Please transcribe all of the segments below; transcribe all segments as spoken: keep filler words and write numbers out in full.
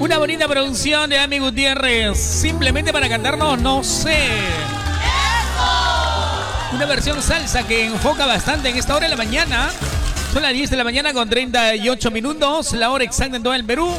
Una bonita producción de Ami Gutiérrez. Simplemente para cantarnos, no sé. Una versión salsa que enfoca bastante en esta hora de la mañana. Son las diez de la mañana con treinta y ocho minutos. La hora exacta en todo el Perú.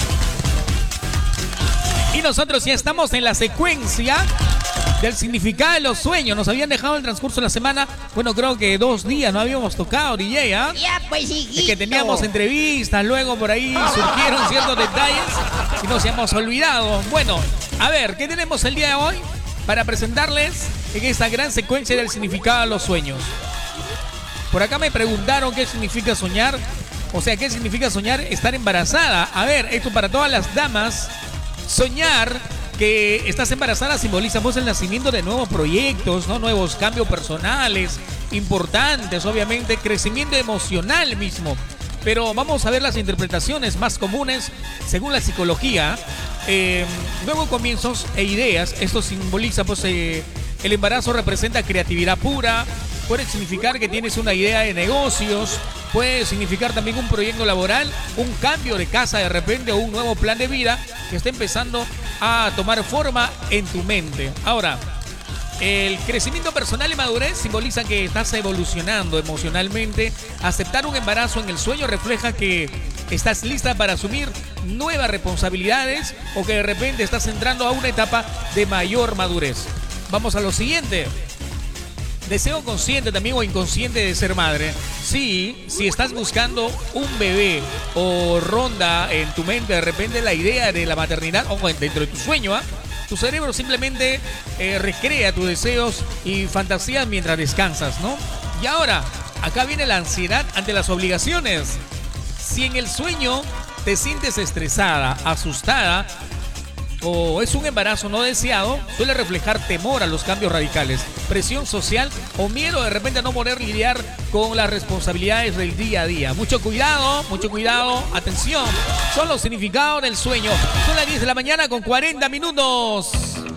Y nosotros ya estamos en la secuencia del significado de los sueños. Nos habían dejado el transcurso de la semana. Bueno, creo que dos días no habíamos tocado, D J, ¿ah? Ya, pues, hijito. Es que teníamos entrevistas, luego por ahí surgieron ciertos detalles y nos hemos olvidado. Bueno, a ver, ¿qué tenemos el día de hoy para presentarles en esta gran secuencia del significado de los sueños? Por acá me preguntaron qué significa soñar. O sea, ¿qué significa soñar estar embarazada? A ver, esto para todas las damas. Soñar que estás embarazada simboliza pues el nacimiento de nuevos proyectos, ¿no? Nuevos cambios personales, importantes, obviamente, crecimiento emocional mismo. Pero vamos a ver las interpretaciones más comunes según la psicología. Eh, nuevos comienzos e ideas. Esto simboliza pues eh, el embarazo representa creatividad pura. Puede significar que tienes una idea de negocios. Puede significar también un proyecto laboral, un cambio de casa de repente o un nuevo plan de vida que está empezando a tomar forma en tu mente. Ahora, el crecimiento personal y madurez simboliza que estás evolucionando emocionalmente. Aceptar un embarazo en el sueño refleja que estás lista para asumir nuevas responsabilidades o que de repente estás entrando a una etapa de mayor madurez. Vamos a lo siguiente. Deseo consciente también o inconsciente de ser madre. Sí, si estás buscando un bebé o ronda en tu mente de repente la idea de la maternidad o dentro de tu sueño, ¿eh? Tu cerebro simplemente eh, recrea tus deseos y fantasías mientras descansas, ¿no? Y ahora, acá viene la ansiedad ante las obligaciones. Si en el sueño te sientes estresada, asustada, o es un embarazo no deseado, suele reflejar temor a los cambios radicales, presión social o miedo de repente a no poder lidiar con las responsabilidades del día a día. Mucho cuidado, mucho cuidado, atención, son los significados del sueño. Son las diez de la mañana con cuarenta minutos.